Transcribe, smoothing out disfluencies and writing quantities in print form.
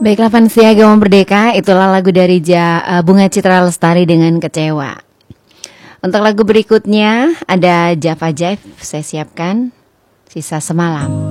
Baiklah Fansia Agama Merdeka, itulah lagu dari Bunga Citra Lestari dengan Kecewa. Untuk lagu berikutnya ada Java Jive, saya siapkan Sisa Semalam.